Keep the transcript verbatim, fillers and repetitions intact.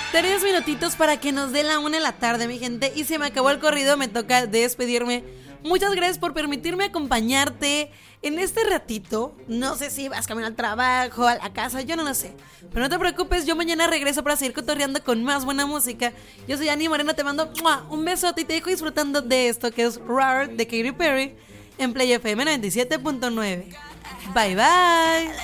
Tres minutitos para que nos dé la una de la tarde, mi gente. Y se me acabó el corrido, me toca despedirme. Muchas gracias por permitirme acompañarte en este ratito. No sé si vas camino al trabajo, a la casa, yo no lo sé. Pero no te preocupes, yo mañana regreso para seguir cotorreando con más buena música. Yo soy Ani Moreno, te mando ¡mua! Un besote y te dejo disfrutando de esto que es Rar de Katy Perry en Play F M noventa y siete punto nueve. Bye bye.